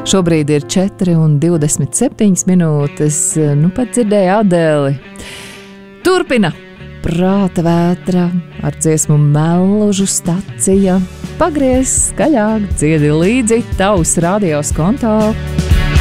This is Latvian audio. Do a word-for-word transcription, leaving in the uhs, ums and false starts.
Šobrīd ir četri un divdesmit septiņas minūtes. Nu pat dzirdēju Adeli. Turpina Prāta vētra ar dziesmu Mellužu stacija. Pagriez skaļāk, dziedi līdzi tavs radios konto.